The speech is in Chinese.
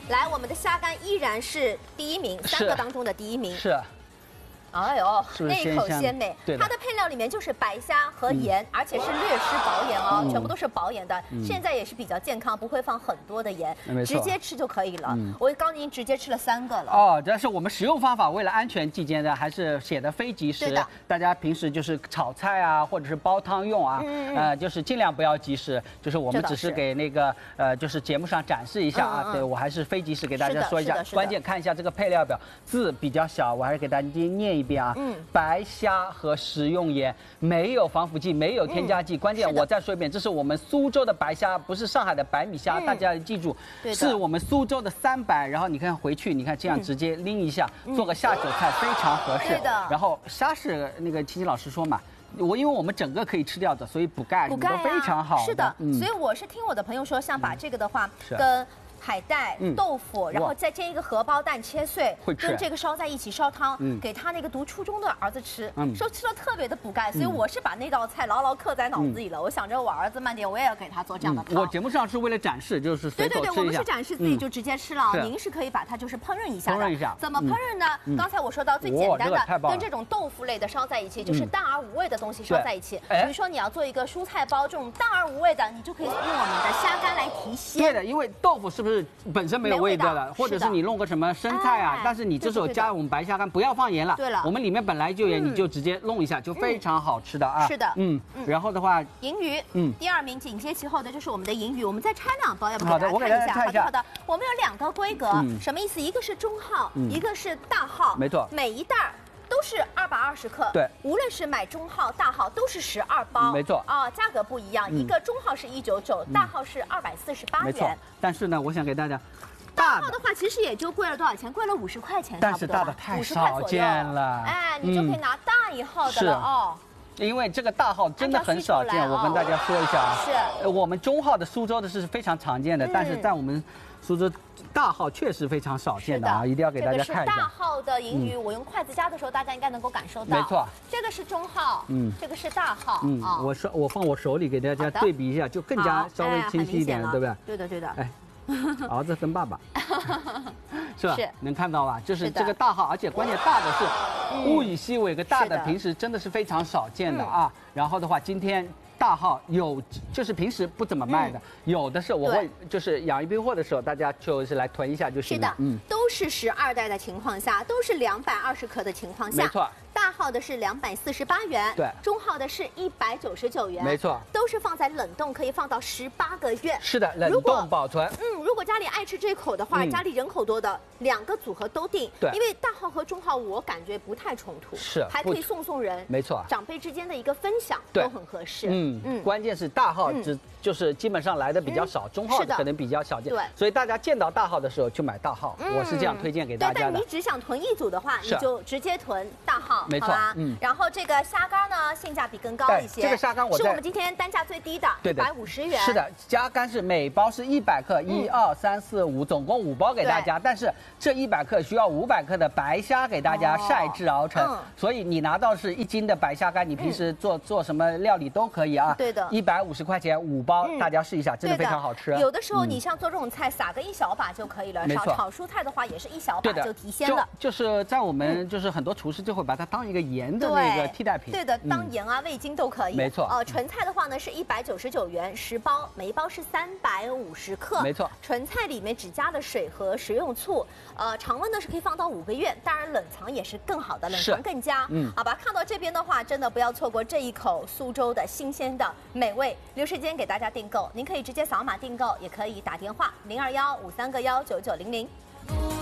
来，我们的虾干依然是第一名，3个当中的第1名。 是。 哎呦， 是是那一口鲜美。它的配料里面就是白虾和盐，而且是略施薄盐哦，全部都是薄盐的。现在也是比较健康，不会放很多的盐，直接吃就可以了。我刚已经直接吃了3个了。 哦，但是我们食用方法为了安全起见呢，还是写的非即食。大家平时就是炒菜啊，或者是煲汤用啊，就是尽量不要即食。就是我们只是给那个就是节目上展示一下啊。对我还是非即食给大家说一下。关键看一下这个配料表，字比较小，我还是给大家念一遍啊。白虾和食用盐，没有防腐剂，没有添加剂。关键我再说一遍，这是我们苏州的白虾，不是上海的白米虾，大家要记住，是我们苏州的300。然后你看回去，你看这样直接拎一下，做个下酒菜非常合适。然后虾是那个琪琪老师说嘛。 因为我们整个可以吃掉的，所以补钙都非常好。 是的，所以我是听我的朋友说，像把这个的话跟海带、豆腐，然后再煎一个荷包蛋切碎，跟这个烧在一起烧汤，给他那个读初中的儿子吃，说吃了特别的补钙，所以我是把那道菜牢牢刻在脑子里了。我想着我儿子慢点，我也要给他做这样的汤。 我节目上是为了展示，就是随口吃一下。 对，我们是展示自己就直接吃了。您是可以把它就是烹饪一下的。怎么烹饪呢？刚才我说到最简单的，跟这种豆腐类的烧在一起，就是淡而无味的东西烧在一起。比如说你要做一个蔬菜包，这种淡而无味的，你就可以用我们的虾干来提鲜。 对的，因为豆腐是不是本身没有味道了，或者是你弄个什么生菜啊，但是你这时候加我们白虾干，不要放盐了。对了，我们里面本来就盐，你就直接弄一下，就非常好吃的啊。 是的， 然后的话， 银鱼，第2名紧接其后的就是我们的银鱼，我们再拆2包，要不好的，我给大家看一下。 好的，我们有2个规格，什么意思？一个是中号，一个是大号。 没错， 每一袋都是220克， 对， 无论是买中号、大号都是12包， 没错啊，价格不一样，一个中号是199，大号是248元， 没错。但是呢，我想给大家。 大号的话，其实也就贵了多少钱？贵了50块钱， 但是大的太少见了。 哎，你就可以拿大1号的了哦。 因为这个大号真的很少见，我跟大家说一下啊。是。我们中号的苏州的是非常常见的，但是在我们苏州大号确实非常少见的啊，一定要给大家看一下。 大号的银鱼，我用筷子夹的时候，大家应该能够感受到。 没错。 这个是中号，这个是大号。 我放我手里给大家对比一下，就更加稍微清晰一点了，对不对？ 对的。 哎。 儿子跟爸爸，是吧？能看到吧？就是这个大号，而且关键大的是物以稀为贵，大的平时真的是非常少见的啊。然后的话，今天大号有，就是平时不怎么卖的，有的是我会就是养一批货的时候，大家就是来囤一下就行了。 是的，都是12袋的情况下，都是220克的情况下， 没错。 大号的是248元， 对， 中号的是199元， 没错， 都是放在冷冻，可以放到18个月。 是的，冷冻保存。 如果家里爱吃这口的话，家里人口多的2个组合都定。 对， 因为大号和中号我感觉不太冲突， 是， 还可以送人， 没错， 长辈之间的一个分享都很合适。 关键是大号就是基本上来的比较少，中号可能比较少见，对，所以大家见到大号的时候就买大号，我是这样推荐给大家的。 但你只想囤一组的话，你就直接囤大号， 没错。 然后这个虾干呢，性价比更高一些。 这个虾干是我们今天单价最低的，150元。 是的，虾干是每包是100克，1、2、3、4、5，总共5包给大家。但是这100克需要500克的白虾给大家晒制熬成，所以你拿到是1斤的白虾干，你平时做什么料理都可以啊。 对的 ，150块钱5包，大家试一下，真的非常好吃。 有的时候你像做这种菜，撒个1小把就可以了。炒蔬菜的话也是1小把就提鲜了。 就是在我们就是很多厨师就会把它当一个盐的那个替代品。 对的，当盐啊、味精都可以。 没错。 纯菜的话呢是199元10包，每一包是350克。 没错。 纯菜里面只加了水和食用醋，常温呢是可以放到5个月，当然冷藏也是更好的，冷藏更佳。好吧，看到这边的话，真的不要错过这一口苏州的新鲜的美味。留时间给大家订购，您可以直接扫码订购，也可以打电话0215319900。